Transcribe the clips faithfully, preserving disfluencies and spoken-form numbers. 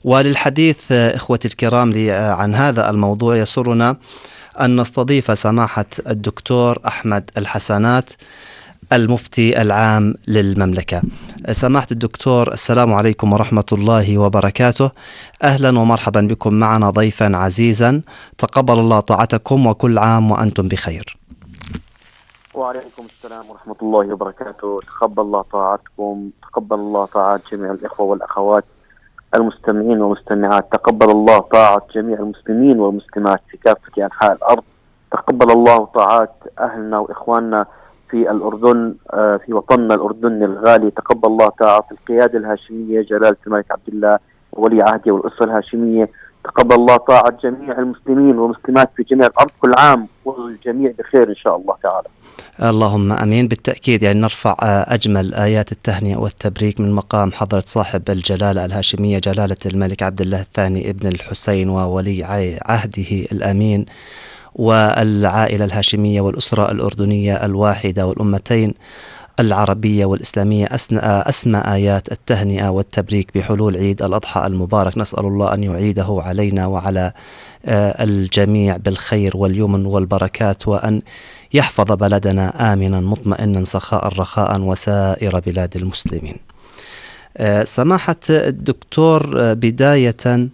وللحديث إخوتي الكرام عن هذا الموضوع يسرنا أن نستضيف سماحة الدكتور أحمد الحسنات المفتي العام للمملكة. سماحة الدكتور، السلام عليكم ورحمة الله وبركاته. أهلا ومرحبا بكم معنا ضيفا عزيزا، تقبل الله طاعتكم وكل عام وأنتم بخير. وعليكم السلام ورحمة الله وبركاته. تقبل الله طاعتكم، تقبل الله طاعات جميع الإخوة والأخوات المستمعين والمستمعات، تقبل الله طاعة جميع المسلمين والمسلمات في كافة أنحاء الأرض، تقبل الله طاعات أهلنا وإخواننا في الأردن، في وطننا الأردن الغالي، تقبل الله طاعة القيادة الهاشمية جلالة الملك عبد الله وولي عهده والأسرة الهاشمية، تقبل الله طاعة جميع المسلمين والمسلمات في جميع الأرض، كل عام والجميع بخير إن شاء الله تعالى. اللهم أمين. بالتأكيد يعني نرفع أجمل آيات التهنئة والتبريك من مقام حضرة صاحب الجلالة الهاشمية جلالة الملك عبد الله الثاني ابن الحسين وولي عهده الأمين، والعائلة الهاشمية والأسرة الأردنية الواحدة والأمتين العربية والإسلامية أسمى آيات التهنئة والتبريك بحلول عيد الأضحى المبارك. نسأل الله أن يعيده علينا وعلى الجميع بالخير واليمن والبركات، وأن يحفظ بلدنا آمنا مطمئنا سخاء رخاء وسائر بلاد المسلمين. سماحة الدكتور، بداية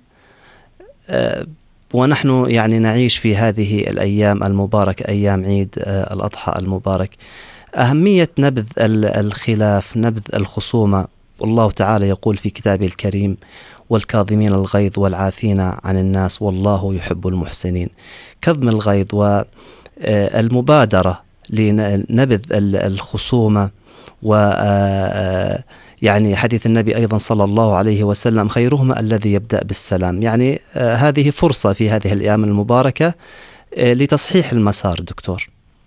ونحن يعني نعيش في هذه الأيام المباركة، أيام عيد الأضحى المبارك، أهمية نبذ الخلاف، نبذ الخصومة. والله تعالى يقول في كتابه الكريم: والكاظمين الغيظ والعافين عن الناس والله يحب المحسنين. كظم الغيظ والمبادرة لنبذ الخصومة، و يعني حديث النبي أيضا صلى الله عليه وسلم: خيرهما الذي يبدأ بالسلام. يعني هذه فرصة في هذه الأيام المباركة لتصحيح المسار. دكتور،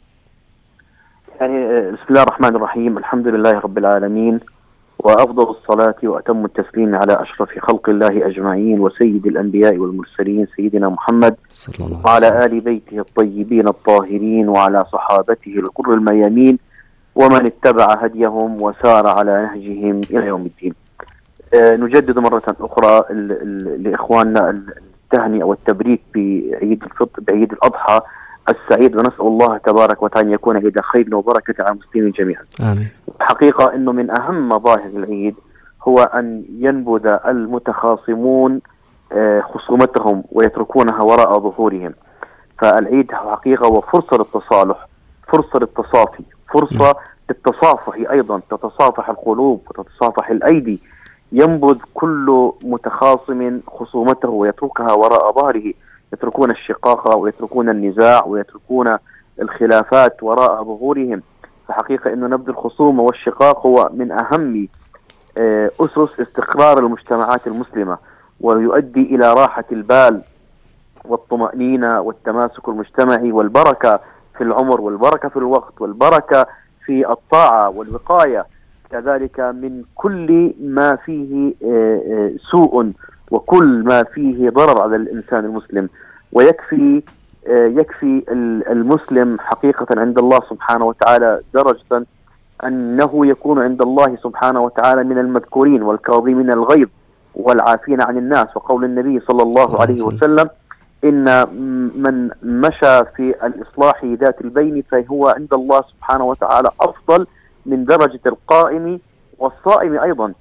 يعني بسم الله الرحمن الرحيم، الحمد لله رب العالمين، وأفضل الصلاة وأتم التسليم على أشرف خلق الله أجمعين وسيد الأنبياء والمرسلين سيدنا محمد وعلى آل بيته الطيبين الطاهرين وعلى صحابته الغر الميامين ومن اتبع هديهم وسار على نهجهم إلى يوم الدين. أه نجدد مرة أخرى لإخواننا التهنئة والتبريك بعيد الفطر بعيد الأضحى السعيد، ونسأل الله تبارك وتعالى أن يكون عيد خير وبركة على المسلمين جميعا. آمين. حقيقة أنه من أهم مظاهر العيد هو أن ينبذ المتخاصمون خصومتهم ويتركونها وراء ظهورهم. فالعيد حقيقة هو فرصة للتصالح، فرصة للتصافي، فرصة للتصافح أيضا، تتصافح القلوب وتتصافح الأيدي. ينبذ كل متخاصم خصومته ويتركها وراء ظهره، يتركون الشقاق ويتركون النزاع ويتركون الخلافات وراء ظهورهم. فحقيقة أنه نبذ الخصومة والشقاق هو من أهم أسس استقرار المجتمعات المسلمة، ويؤدي إلى راحة البال والطمأنينة والتماسك المجتمعي والبركة في العمر والبركة في الوقت والبركة في الطاعة والوقاية، كذلك من كل ما فيه سوء وكل ما فيه ضرر على الإنسان المسلم. ويكفي يكفي المسلم حقيقة عند الله سبحانه وتعالى درجة أنه يكون عند الله سبحانه وتعالى من المذكورين والكاظمين الغيظ والعافين عن الناس. وقول النبي صلى الله عليه وسلم: إن من مشى في الإصلاح ذات البين فهو عند الله سبحانه وتعالى أفضل من درجة القائم والصائم أيضا.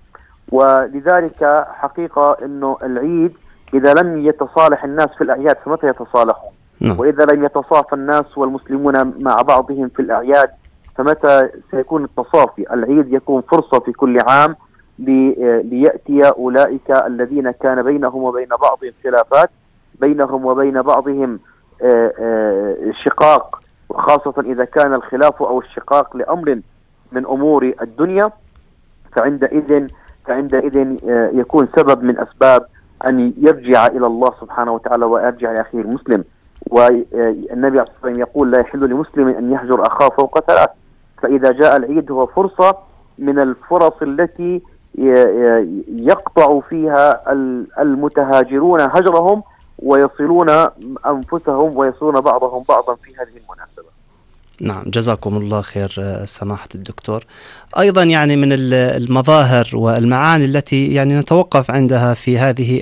ولذلك حقيقة أنه العيد إذا لم يتصالح الناس في الأعياد فمتى يتصالحون؟ وإذا لم يتصافى الناس والمسلمون مع بعضهم في الأعياد فمتى سيكون التصافي؟ العيد يكون فرصة في كل عام ليأتي أولئك الذين كان بينهم وبين بعضهم خلافات، بينهم وبين بعضهم شقاق، وخاصة إذا كان الخلاف أو الشقاق لأمر من أمور الدنيا، فعندئذ فعندئذ يكون سبب من أسباب أن يرجع إلى الله سبحانه وتعالى ويرجع لأخيه المسلم. والنبي عليه الصلاة والسلام يقول: لا يحل لمسلم أن يهجر أخاه فوق ثلاث. فإذا جاء العيد هو فرصة من الفرص التي يقطع فيها المتهاجرون هجرهم ويصلون أنفسهم ويصلون بعضهم بعضا في هذه المناسبة. نعم، جزاكم الله خير سماحة الدكتور. أيضا يعني من المظاهر والمعاني التي يعني نتوقف عندها في هذه